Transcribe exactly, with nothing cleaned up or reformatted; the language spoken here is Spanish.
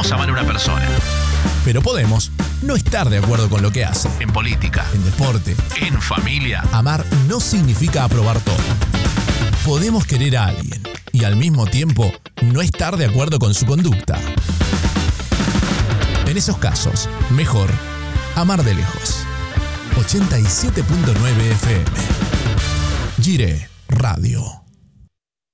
podemos amar a una persona. Pero podemos no estar de acuerdo con lo que hace. En política, En deporte, en familia. amar no significa aprobar todo. Podemos querer a alguien y al mismo tiempo no estar de acuerdo con su conducta. En esos casos, mejor amar de lejos. ochenta y siete punto nueve F M. Gire Radio.